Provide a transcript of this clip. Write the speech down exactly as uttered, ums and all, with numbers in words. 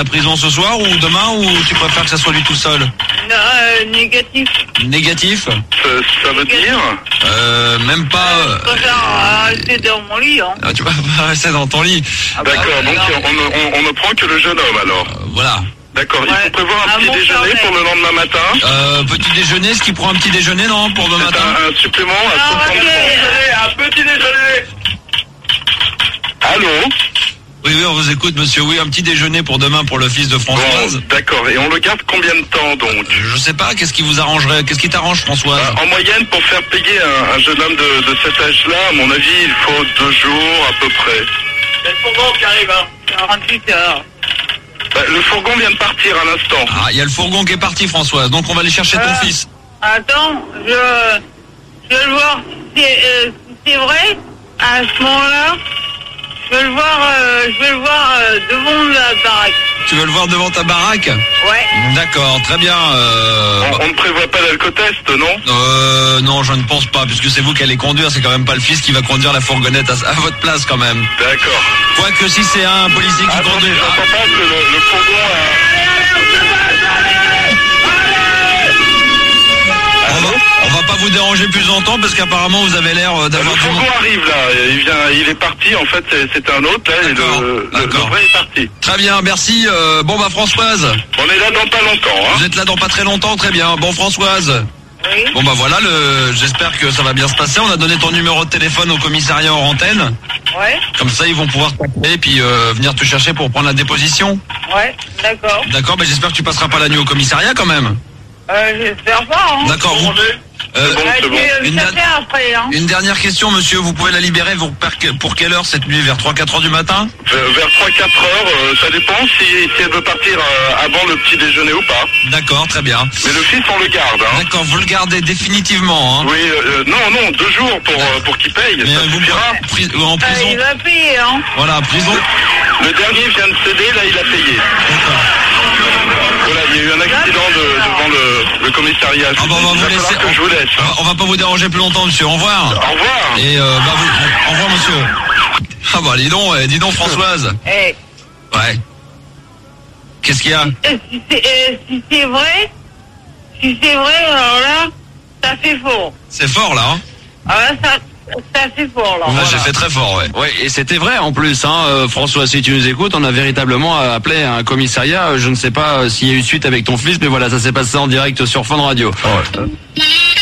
la prison ce soir ou demain, ou tu préfères que ça soit lui tout seul? Non, euh, négatif. Négatif? Ça, ça veut dire Euh, même pas... Euh, je préfère rester dans mon lit, hein. Ah, tu vas pas rester dans ton lit. Ah bah, D'accord, donc non. on, ne- on, on ne prend que le jeune homme alors. Euh, voilà. D'accord, il Ouais. faut prévoir un Ah, petit mon déjeuner carnet. pour le lendemain matin. Euh, petit déjeuner, est-ce qu'il prend un petit déjeuner, non, pour demain C'est matin? un, un supplément à Ah, soixante ok. francs. Un petit déjeuner. Allô? Oui, oui, on vous écoute, monsieur. Oui, un petit déjeuner pour demain pour le fils de Françoise. Bon, d'accord, et on le garde combien de temps donc? Je sais pas, qu'est-ce qui vous arrangerait? Qu'est-ce qui t'arrange, Françoise? Bah, en moyenne, pour faire payer un, un jeune homme de, de cet âge-là, à mon avis, il faut deux jours à peu près. C'est le fourgon qui arrive, hein. quarante-huit heures. Bah, le fourgon vient de partir à l'instant. Ah, il y a le fourgon qui est parti, Françoise. Donc on va aller chercher ton Euh, fils. Attends, je, je veux le voir si c'est euh, si c'est vrai. À ce moment-là, je veux le voir, euh, je veux le voir euh, devant la baraque. Tu veux le voir devant ta baraque? Ouais. D'accord, très bien. Euh, On, on ne prévoit pas d'alcotest, non? euh, non, je ne pense pas, puisque c'est vous qui allez conduire. C'est quand même pas le fils qui va conduire la fourgonnette à, à votre place, quand même. D'accord. Quoique si c'est un policier qui Attends, conduit. j'entends pas que le, le fourgon a... On va, on va pas vous déranger plus longtemps parce qu'apparemment vous avez l'air euh, Le d'avoir du fourgon monde. arrive là, il vient, il est parti, en fait c'est- c'est un autre, là, et D'accord, le, le, le d'accord. vrai est parti. Très bien, merci. Euh, bon bah Françoise, On est là dans pas longtemps, hein. vous êtes là dans pas très longtemps, très bien. Bon Françoise. Oui. Bon bah voilà, le, j'espère que ça va bien se passer. On a donné ton numéro de téléphone au commissariat hors antenne. Ouais. Comme ça ils vont pouvoir t'appeler et puis euh, venir te chercher pour prendre la déposition. Ouais. D'accord. D'accord, mais j'espère que tu passeras pas la nuit au commissariat quand même. Euh, j'espère pas, hein. D'accord. Vous, euh, C'est bon, Ouais, c'est bon. je Une vais me date- taper après, hein. une dernière question, monsieur. Vous pouvez la libérer pour, pour quelle heure cette nuit? Vers trois quatre heures du matin? Vers, vers trois quatre heures, euh, ça dépend si, si elle veut partir euh, avant le petit déjeuner ou pas. D'accord, très bien. Mais le fils, on le garde, hein. D'accord, vous le gardez définitivement, hein. Oui, euh, non, non, deux jours pour, euh, pour qu'il paye, Mais ça euh, vous suffira. pri- en Euh, prison. il va payer, hein. Voilà, prison. Le dernier vient de céder, là il a payé. Voilà, il y a eu un accident de, devant le, le commissariat. Ah bah, on va Il vous va laisser. falloir que je vous laisse. On hein. va, on va pas vous déranger plus longtemps, monsieur. Au revoir. Au revoir. Et euh, bah vous, au revoir, monsieur. Ah bah dis donc, eh, dis donc Françoise. Eh, Ouais. Qu'est-ce qu'il y a? euh, si c'est euh, si c'est vrai, si c'est vrai, alors là, ça fait fort. C'est fort là, hein? Ah là, ça, ça fait fort, là. Là, Voilà. j'ai fait très fort, ouais. Ouais, et c'était vrai en plus, hein, euh, François, si tu nous écoutes, on a véritablement appelé un commissariat. Je ne sais pas euh, s'il y a eu suite avec ton fils, mais voilà, ça s'est passé en direct sur Fun Radio. Ouais.